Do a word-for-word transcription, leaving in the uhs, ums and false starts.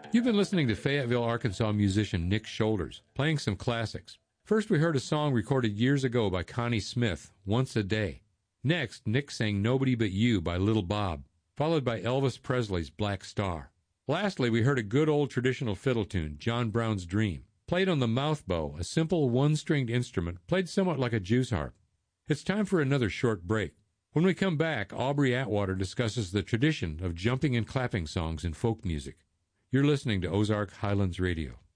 You've been listening to Fayetteville, Arkansas musician Nick Shoulders, playing some classics. First, we heard a song recorded years ago by Connie Smith, Once a Day. Next, Nick sang Nobody But You by Little Bob, followed by Elvis Presley's Black Star. Lastly, we heard a good old traditional fiddle tune, John Brown's Dream, played on the mouth bow, a simple one-stringed instrument played somewhat like a Jew's harp. It's time for another short break. When we come back, Aubrey Atwater discusses the tradition of jumping and clapping songs in folk music. You're listening to Ozark Highlands Radio.